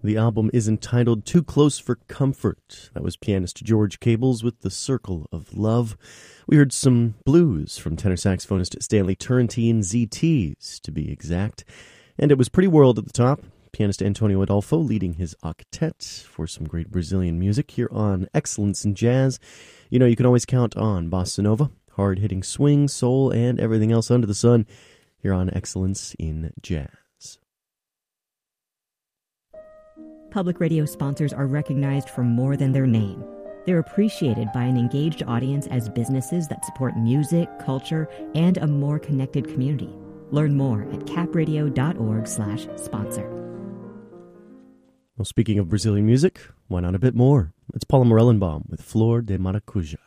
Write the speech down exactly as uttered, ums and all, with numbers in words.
The album is entitled Too Close for Comfort. That was pianist George Cables with The Circle of Love. We heard some blues from tenor saxophonist Stanley Turrentine, Z Ts to be exact. And it was Pretty World at the top. Pianist Antonio Adolfo leading his octet for some great Brazilian music here on Excellence in Jazz. You know, you can always count on Bossa Nova, hard-hitting swing, soul, and everything else under the sun here on Excellence in Jazz. Public radio sponsors are recognized for more than their name. They're appreciated by an engaged audience as businesses that support music, culture, and a more connected community. Learn more at capradio.org slash sponsor. Well, speaking of Brazilian music, why not a bit more? It's Paula Morellenbaum with Flor de Maracuja.